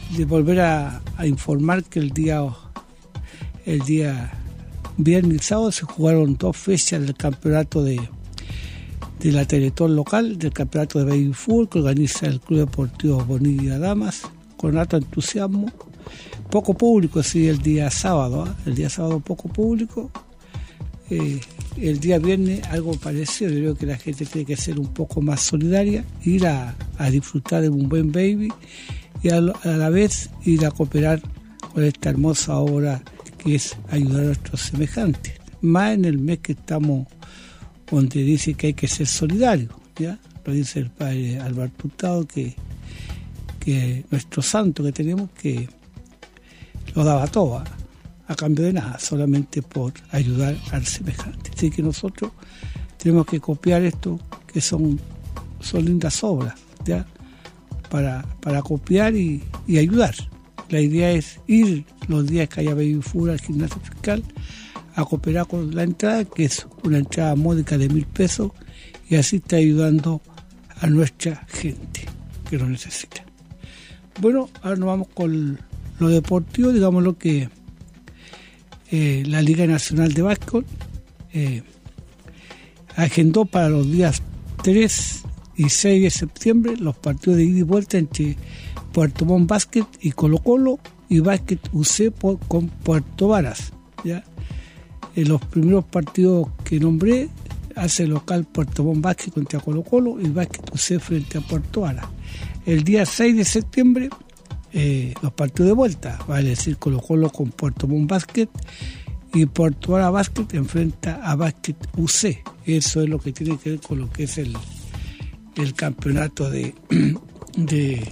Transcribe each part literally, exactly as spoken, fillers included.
de volver a, a informar que el día el día viernes y sábado se jugaron dos fechas del campeonato de, de la Teletón local, del campeonato de baby fútbol que organiza el Club Deportivo Bonilla Damas, con alto entusiasmo. Poco público, sí, el día sábado, ¿eh? el día sábado poco público. Eh, el día viernes algo parecido. Yo creo que la gente tiene que ser un poco más solidaria, ir a, a disfrutar de un buen baby y a, a la vez ir a cooperar con esta hermosa obra que es ayudar a nuestros semejantes, más en el mes que estamos, donde dice que hay que ser solidario, ¿ya? Lo dice el padre Alberto Hurtado, que, que nuestro santo que tenemos, que lo daba todo, ¿eh? A cambio de nada, solamente por ayudar al semejante. Así que nosotros tenemos que copiar esto, que son, son lindas obras, ¿ya? Para, para copiar y, y ayudar. La idea es ir los días que haya baby fútbol al gimnasio fiscal a cooperar con la entrada, que es una entrada módica de mil pesos, y así está ayudando a nuestra gente que lo necesita. Bueno, ahora nos vamos con lo deportivo, digamos lo que eh, la Liga Nacional de Básquetbol eh, agendó para los días tres y seis de septiembre los partidos de ida y vuelta entre Puerto Montt Básquet y Colo Colo y Básquet U C por, con Puerto Varas, ¿ya? En los primeros partidos que nombré hace local Puerto Montt Básquet contra Colo Colo y Básquet U C frente a Puerto Varas. El día seis de septiembre eh, los partidos de vuelta, vale decir Colo Colo con Puerto Montt Básquet y Puerto Varas Básquet enfrenta a Básquet U C. Eso es lo que tiene que ver con lo que es el, el campeonato de, de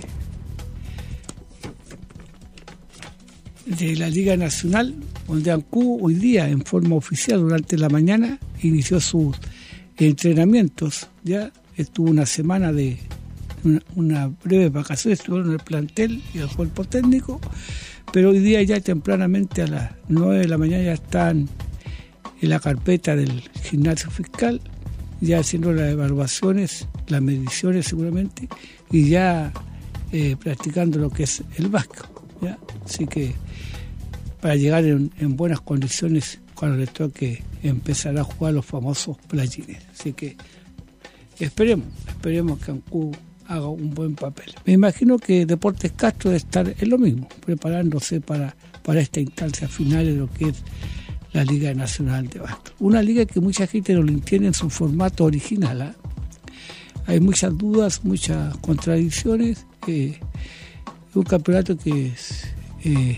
de la Liga Nacional, donde ANCU hoy día en forma oficial durante la mañana inició sus entrenamientos. Ya estuvo una semana de una, una breve vacaciones, estuvieron en el plantel y el cuerpo técnico, pero hoy día ya tempranamente a las nueve de la mañana ya están en la carpeta del gimnasio fiscal, ya haciendo las evaluaciones, las mediciones seguramente, y ya eh, practicando lo que es el básquet, ¿ya? Así que para llegar en, en buenas condiciones cuando les toque empezar a jugar los famosos playines. Así que esperemos, esperemos que ANCU haga un buen papel. Me imagino que Deportes Castro debe estar en lo mismo, preparándose para, para esta instancia final de lo que es la Liga Nacional de Básquet. Una liga que mucha gente no lo entiende en su formato original, ¿eh? Hay muchas dudas, muchas contradicciones. Eh, un campeonato que es, eh,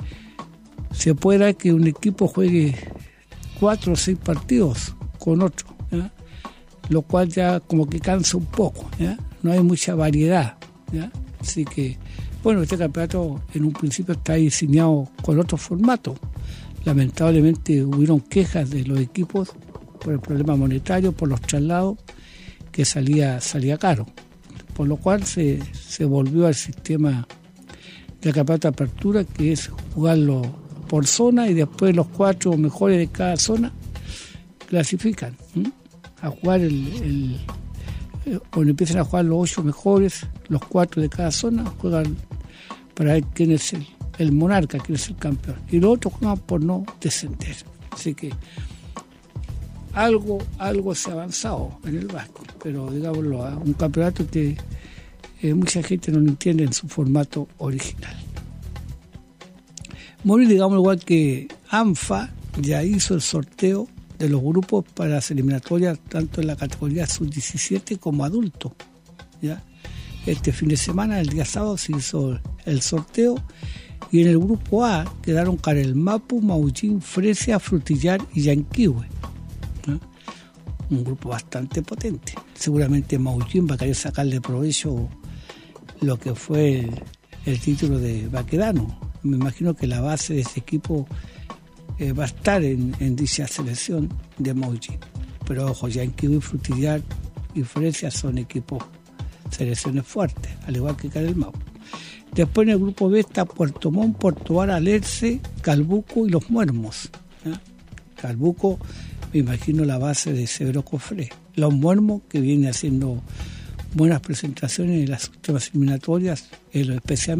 se puede dar que un equipo juegue cuatro o seis partidos con otro, ¿ya? Lo cual ya como que cansa un poco, ¿ya? No hay mucha variedad, ¿ya? Así que, bueno, este campeonato en un principio está diseñado con otro formato. Lamentablemente hubieron quejas de los equipos por el problema monetario, por los traslados, que salía, salía caro, por lo cual se, se volvió al sistema de campeonato de apertura, que es jugarlo por zona y después los cuatro mejores de cada zona clasifican, ¿m? a jugar el, el, el cuando empiezan a jugar los ocho mejores, los cuatro de cada zona juegan para ver quién es el, el monarca, quién es el campeón, y los otros juegan por no descender. Así que algo algo se ha avanzado en el básquet, pero digámoslo, ¿eh? Un campeonato que eh, mucha gente no lo entiende en su formato original. Bueno, digamos igual que ANFA ya hizo el sorteo de los grupos para las eliminatorias tanto en la categoría sub diecisiete como adultos, ¿ya? Este fin de semana, el día sábado, se hizo el sorteo y en el grupo A quedaron Carel Mapu, Maullín, Fresia, Frutillar y Yanquihue, ¿ya? Un grupo bastante potente. Seguramente Maullín va a querer sacarle provecho lo que fue el, el título de Baquedano. Me imagino que la base de ese equipo eh, va a estar en, en dicha selección de Maullín. Pero ojo, Yanquihue, Frutillar y Fresia son equipos, selecciones fuertes, al igual que Carel Mapu. Después en el grupo B está Puerto Montt, Puerto Varas, Lerce, Calbuco y Los Muermos, ¿ya? Calbuco, me imagino la base de Severo Cofré. Los Muermos, que viene haciendo buenas presentaciones en las últimas eliminatorias, en lo especial